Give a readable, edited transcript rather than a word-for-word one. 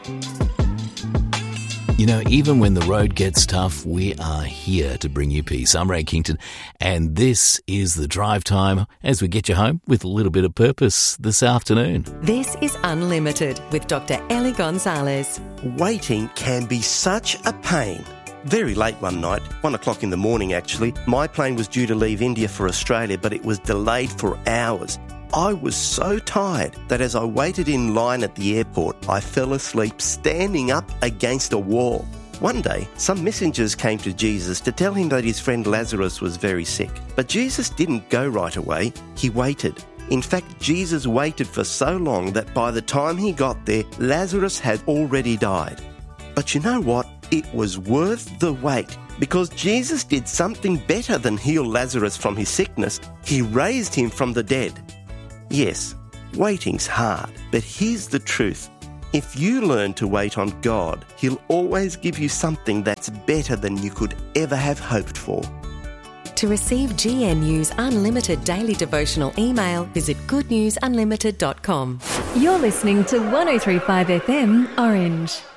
You know, even when the road gets tough, we are here to bring you peace. I'm Ray Kington, and this is The Drive Time as we get you home with a little bit of purpose this afternoon. This is Unlimited with Dr. Ellie Gonzalez. Waiting can be such a pain. Very late one night, 1 o'clock in the morning actually, my plane was due to leave India for Australia, but it was delayed for hours. I was so tired that as I waited in line at the airport, I fell asleep standing up against a wall. One day, some messengers came to Jesus to tell him that his friend Lazarus was very sick. But Jesus didn't go right away, he waited. In fact, Jesus waited for so long that by the time he got there, Lazarus had already died. But you know what? It was worth the wait, because Jesus did something better than heal Lazarus from his sickness. He raised him from the dead. Yes, waiting's hard, but here's the truth. If you learn to wait on God, He'll always give you something that's better than you could ever have hoped for. To receive GNU's Unlimited Daily Devotional email, visit goodnewsunlimited.com. You're listening to 103.5 FM Orange.